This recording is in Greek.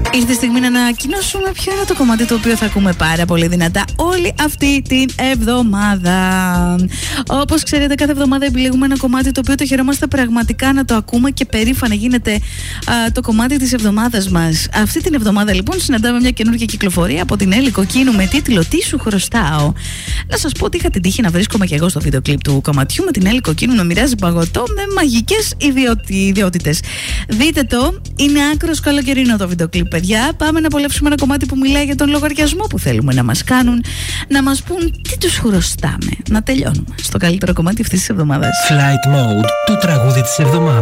Ήρθε η στιγμή να ανακοινώσουμε ποιο είναι το κομμάτι το οποίο θα ακούμε πάρα πολύ δυνατά όλη αυτή την εβδομάδα. Όπως ξέρετε, κάθε εβδομάδα επιλέγουμε ένα κομμάτι το οποίο το χαιρόμαστε πραγματικά να το ακούμε και περήφανα γίνεται το κομμάτι της εβδομάδας μας. Αυτή την εβδομάδα λοιπόν συναντάμε μια καινούργια κυκλοφορία από την Έλλη Κοκκίνου με τίτλο «Τι σου χρωστάω». Να σας πω ότι είχα την τύχη να βρίσκομαι και εγώ στο βίντεο κλιπ του κομματιού με την Έλλη Κοκκίνου να μοιράζει παγωτό με μαγικές ιδιότητες. Δείτε το, είναι άκρος καλοκαιρινό το βίντεο κλιπ, παιδιά. Πάμε να απολαύσουμε ένα κομμάτι που μιλάει για τον λογαριασμό που θέλουμε να μας κάνουν, να μας πούν τι τους χρωστάμε. Να τελειώνουμε στο καλύτερο κομμάτι αυτής της εβδομάδας. Flight Mode, το τραγούδι της εβδομάδας.